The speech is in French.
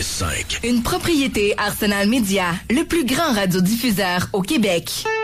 106.5. Une propriété Arsenal Média, le plus grand radiodiffuseur au Québec.